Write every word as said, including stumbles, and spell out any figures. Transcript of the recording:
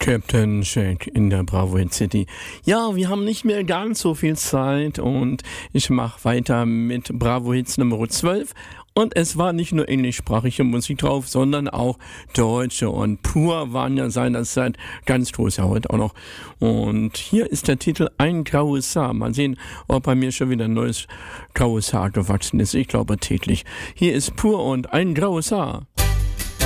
Captain Jack in der Bravo Hit City. Ja, wir haben nicht mehr ganz so viel Zeit und ich mache weiter mit Bravo Hits Nummer zwölf. Und es war nicht nur englischsprachige Musik drauf, sondern auch deutsche. Und Pur waren ja seinerzeit ganz groß, ja heute auch noch. Und hier ist der Titel Ein graues Haar. Mal sehen, ob bei mir schon wieder ein neues graues Haar gewachsen ist. Ich glaube täglich. Hier ist Pur und Ein graues Haar.